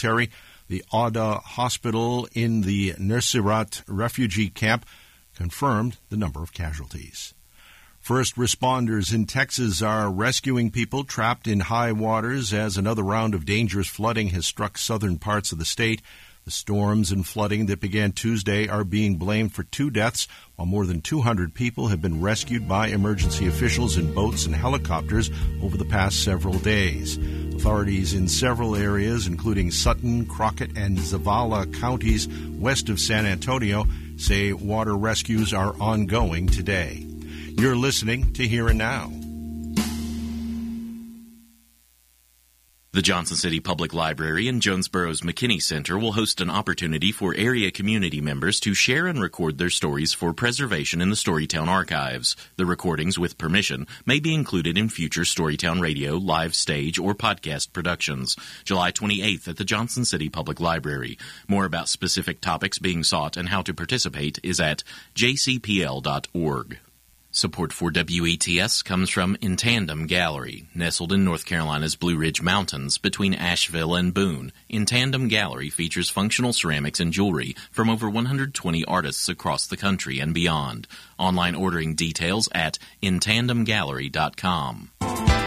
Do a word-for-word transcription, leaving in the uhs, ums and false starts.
military. The Auda Hospital in the Nuseirat refugee camp confirmed the number of casualties. First responders in Texas are rescuing people trapped in high waters as another round of dangerous flooding has struck southern parts of the state. The storms and flooding that began Tuesday are being blamed for two deaths, while more than two hundred people have been rescued by emergency officials in boats and helicopters over the past several days. Authorities in several areas, including Sutton, Crockett, and Zavala counties west of San Antonio, say water rescues are ongoing today. You're listening to Here and Now. The Johnson City Public Library and Jonesboro's McKinney Center will host an opportunity for area community members to share and record their stories for preservation in the Storytown archives. The recordings, with permission, may be included in future Storytown radio, live stage, or podcast productions. July twenty-eighth at the Johnson City Public Library. More about specific topics being sought and how to participate is at j c p l dot org. Support for W E T S comes from In Tandem Gallery, nestled in North Carolina's Blue Ridge Mountains between Asheville and Boone. In Tandem Gallery features functional ceramics and jewelry from over one hundred twenty artists across the country and beyond. Online ordering details at in tandem gallery dot com.